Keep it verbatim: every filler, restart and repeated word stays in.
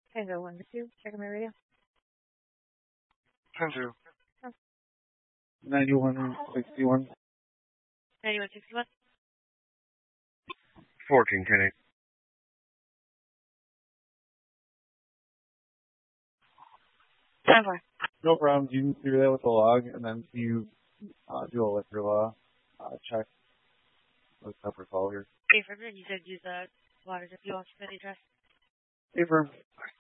Tango one to two. Checking my radio. Ten two. Oh. Ninety-one sixty-one. Ninety-one sixty-one. Fourteen ten eight. Ten four. No problem. You can do that with the log, and then you uh, do a liquor law uh, check with separate call here. Hey, for a minute, you said use the water if you want to the address. Hey, firm.